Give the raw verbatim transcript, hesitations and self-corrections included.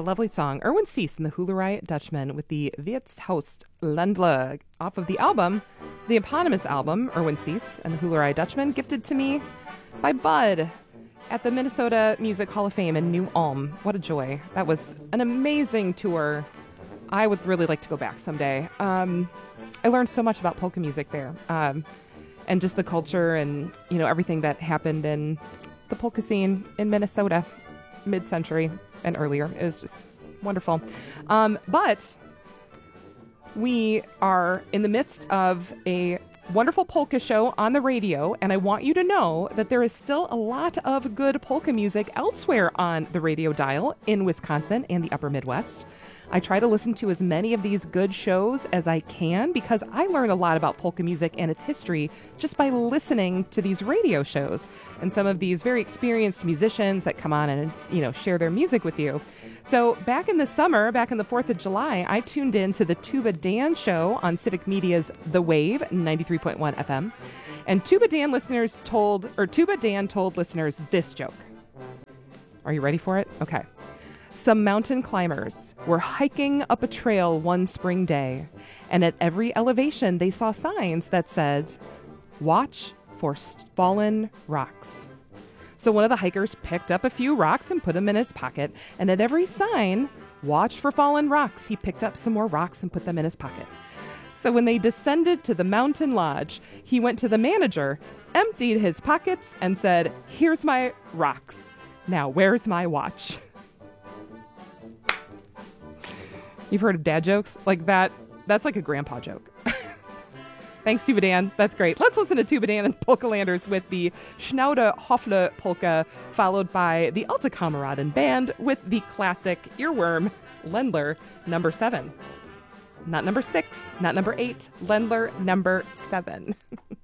lovely song. Erwin Cease and the Hoolerij Dutchman with the Wirtshaus Ländler off of the album, the eponymous album, Erwin Cease and the Hoolerij Dutchman, gifted to me by Bud at the Minnesota Music Hall of Fame in New Ulm. What a joy. That was an amazing tour. I would really like to go back someday. Um, I learned so much about polka music there, um, and just the culture and, you know, everything that happened in the polka scene in Minnesota mid-century and earlier. It was just wonderful. Um, but we are in the midst of a wonderful polka show on the radio, and I want you to know that there is still a lot of good polka music elsewhere on the radio dial in Wisconsin and the upper Midwest. I try to listen to as many of these good shows as I can because I learn a lot about polka music and its history just by listening to these radio shows and some of these very experienced musicians that come on and, you know, share their music with you. So back in the summer, back in the fourth of July, I tuned in to the Tuba Dan show on Civic Media's The Wave ninety-three point one F M. And Tuba Dan listeners told, or Tuba Dan told listeners this joke. Are you ready for it? Okay. Some mountain climbers were hiking up a trail one spring day, and at every elevation they saw signs that says, "Watch for fallen rocks." So one of the hikers picked up a few rocks and put them in his pocket, and at every sign, "Watch for fallen rocks," he picked up some more rocks and put them in his pocket. So when they descended to the mountain lodge, he went to the manager, emptied his pockets, and said, "Here's my rocks. Now, where's my watch?" You've heard of dad jokes like that? That's like a grandpa joke. Thanks, Tuba Dan. That's great. Let's listen to Tuba Dan and Polka Landers with the Schnaude Hofle polka, followed by the Alte Kameraden band with the classic earworm Ländler number seven. Not number six, not number eight, Ländler number seven.